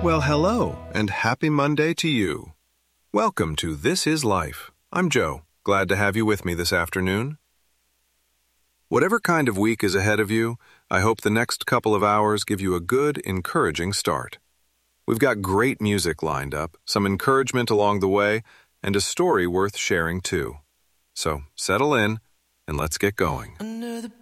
Well, hello, and happy Monday to you. Welcome to This Is Life. I'm Joe. Glad to have you with me this afternoon. Whatever kind of week is ahead of you, I hope the next couple of hours give you a good, encouraging start. We've got great music lined up, some encouragement along the way, and a story worth sharing too. So settle in, and let's get going. Under the